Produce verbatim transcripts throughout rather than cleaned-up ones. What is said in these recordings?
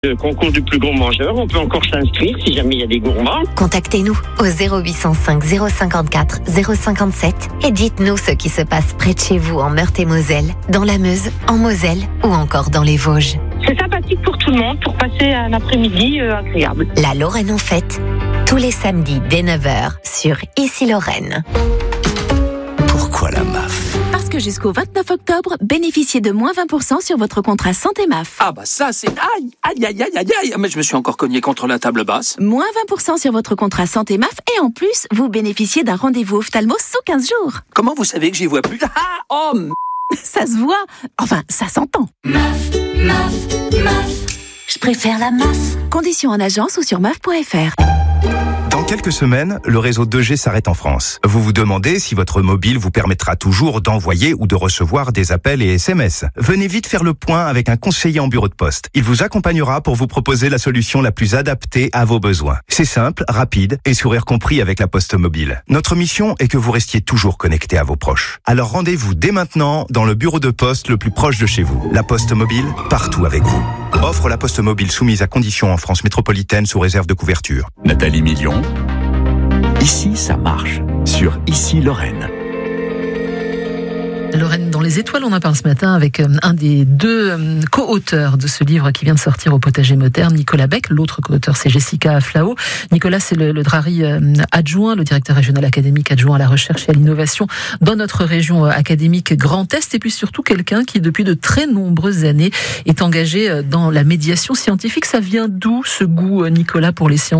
Le concours du plus gros mangeur, on peut encore s'inscrire si jamais il y a des gourmands. Contactez-nous au zéro huit cent cinq zéro cinquante-quatre zéro cinquante-sept et dites-nous ce qui se passe près de chez vous en Meurthe-et-Moselle, dans la Meuse, en Moselle ou encore dans les Vosges. C'est sympathique pour tout le monde, pour passer un après-midi euh, agréable. La Lorraine en fête, tous les samedis dès neuf heures sur Ici Lorraine. Pourquoi la M A F ? Parce que jusqu'au vingt-neuf octobre, bénéficiez de moins vingt pour cent sur votre contrat santé M A F. Ah bah ça c'est... Aïe, aïe, aïe, aïe, aïe, aïe. Mais je me suis encore cogné contre la table basse. Moins vingt pour cent sur votre contrat santé M A F et en plus, vous bénéficiez d'un rendez-vous ophtalmo sous quinze jours. Comment vous savez que j'y vois plus? Ah, oh m... Ça se voit. Enfin, ça s'entend. M A F, M A F, M A F. Je préfère la M A F. Conditions en agence ou sur M A F point F R. Dans quelques semaines, le réseau deux G s'arrête en France. Vous vous demandez si votre mobile vous permettra toujours d'envoyer ou de recevoir des appels et S M S. Venez vite faire le point avec un conseiller en bureau de poste. Il vous accompagnera pour vous proposer la solution la plus adaptée à vos besoins. C'est simple, rapide et sourire compris avec la Poste Mobile. Notre mission est que vous restiez toujours connecté à vos proches. Alors rendez-vous dès maintenant dans le bureau de poste le plus proche de chez vous. La Poste Mobile, partout avec vous. Offre la Poste Mobile soumise à conditions en France métropolitaine sous réserve de couverture. Nathalie Million. Ici, ça marche. Sur Ici Lorraine. Lorraine dans les étoiles, on en parle ce matin avec un des deux co-auteurs de ce livre qui vient de sortir au Potager Moderne, Nicolas Beck. L'autre co-auteur, c'est Jessica Flao. Nicolas, c'est le, le Drari adjoint, le directeur régional académique adjoint à la recherche et à l'innovation dans notre région académique Grand Est. Et puis surtout quelqu'un qui, depuis de très nombreuses années, est engagé dans la médiation scientifique. Ça vient d'où ce goût, Nicolas, pour les sciences ?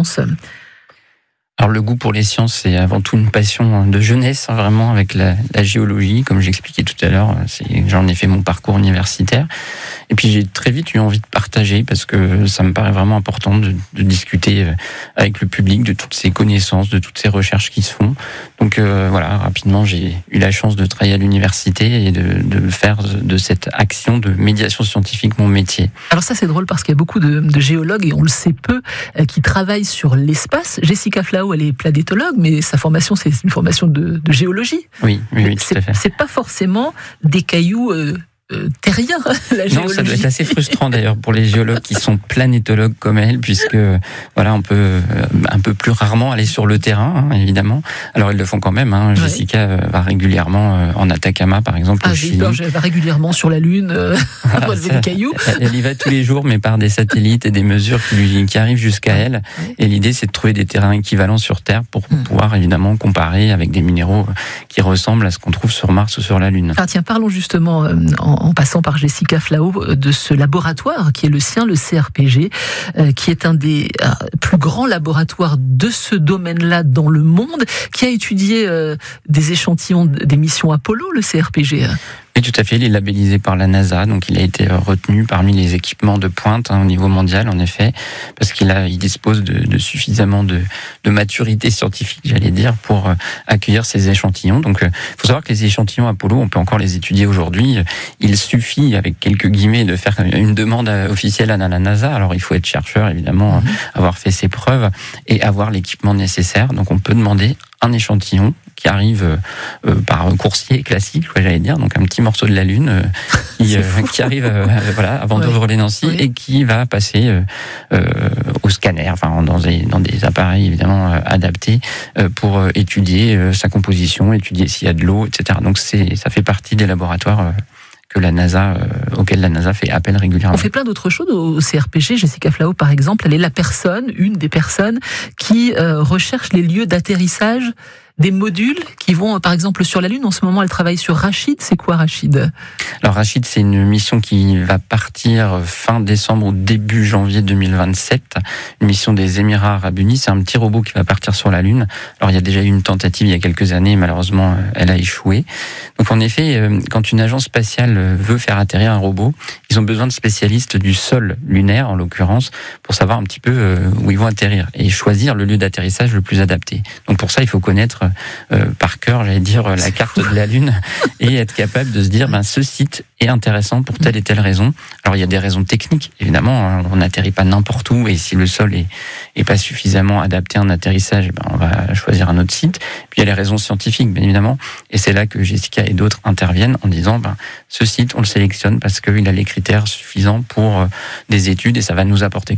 Alors le goût pour les sciences, c'est avant tout une passion de jeunesse, hein, vraiment avec la, la géologie, comme j'expliquais tout à l'heure. C'est, j'en ai fait mon parcours universitaire. Et puis j'ai très vite eu envie de partager parce que ça me paraît vraiment important de, de discuter avec le public de toutes ces connaissances, de toutes ces recherches qui se font. Donc euh, voilà, rapidement j'ai eu la chance de travailler à l'université et de, de faire de cette action de médiation scientifique mon métier. Alors ça c'est drôle parce qu'il y a beaucoup de, de géologues, et on le sait peu, qui travaillent sur l'espace. Jessica Flao, elle est planétologue, mais sa formation, c'est une formation de, de géologie. Oui, oui, oui, tout c'est, à fait. C'est pas forcément des cailloux euh, euh, terriens, la géologie. Non, ça doit être assez frustrant d'ailleurs pour les géologues qui sont planétologues comme elle, puisque voilà, on peut euh, un peu plus rarement aller sur le terrain, hein, évidemment. Alors ils le font quand même. Hein. Ouais. Jessica euh, va régulièrement euh, en Atacama, par exemple. Ah, j'ai peur, elle va régulièrement sur la Lune, euh, voilà, relever des cailloux. Elle, elle y va tous les jours, mais par des satellites et des mesures qui, lui, qui arrivent jusqu'à elle. Et l'idée, c'est de trouver des terrains équivalents sur Terre pour mmh. pouvoir évidemment comparer avec des minéraux qui ressemblent à ce qu'on trouve sur Mars ou sur la Lune. Ah, tiens, parlons justement euh, en, en passant par Jessica Flao de ce laboratoire qui est le sien, le C R P G, euh, qui est un des euh, plus grands laboratoires de ce domaine-là dans le monde, qui a étudié euh, des échantillons des missions Apollo, le C R P G. Oui, tout à fait. Il est labellisé par la NASA, donc il a été retenu parmi les équipements de pointe hein, au niveau mondial, en effet, parce qu'il a, il dispose de, de suffisamment de, de maturité scientifique, j'allais dire, pour euh, accueillir ces échantillons. Donc, il euh, faut savoir que les échantillons Apollo, on peut encore les étudier aujourd'hui. Il suffit, avec quelques guillemets, de faire une demande officielle à la NASA. Alors, il faut être chercheur, évidemment, mmh. avoir fait ses preuves et avoir l'équipement nécessaire. Donc, on peut demander un échantillon qui arrive euh, par coursier classique, quoi, j'allais dire, donc un petit morceau de la Lune euh, qui, euh, qui arrive euh, voilà, avant ouais. d'ouvrir les Nancy oui. et qui va passer euh, euh, au scanner, enfin dans des, dans des appareils évidemment euh, adaptés euh, pour euh, étudier euh, sa composition, étudier s'il y a de l'eau, et cetera. Donc c'est, ça fait partie des laboratoires euh, que la NASA, euh, auquel la NASA fait appel régulièrement. On fait plein d'autres choses au C R P G. Jessica Flao, par exemple, elle est la personne, une des personnes qui euh, recherche les lieux d'atterrissage des modules qui vont, par exemple, sur la Lune. En ce moment, elle travaille sur Rachid. C'est quoi Rachid ? Alors Rachid, c'est une mission qui va partir fin décembre ou début janvier deux mille vingt-sept. Une mission des Émirats Arabes Unis. C'est un petit robot qui va partir sur la Lune. Alors il y a déjà eu une tentative il y a quelques années. Malheureusement, elle a échoué. Donc en effet, quand une agence spatiale veut faire atterrir un robot, ils ont besoin de spécialistes du sol lunaire, en l'occurrence, pour savoir un petit peu où ils vont atterrir et choisir le lieu d'atterrissage le plus adapté. Donc pour ça, il faut connaître Euh, par cœur, j'allais dire, la carte de la Lune et être capable de se dire, ben, ce site est intéressant pour telle et telle raison. Alors, il y a des raisons techniques, évidemment. On n'atterrit pas n'importe où et si le sol est, est pas suffisamment adapté à un atterrissage, ben, on va choisir un autre site. Puis, il y a les raisons scientifiques, bien évidemment. Et c'est là que Jessica et d'autres interviennent en disant, ben, ce site, on le sélectionne parce qu'il a les critères suffisants pour euh, des études et ça va nous apporter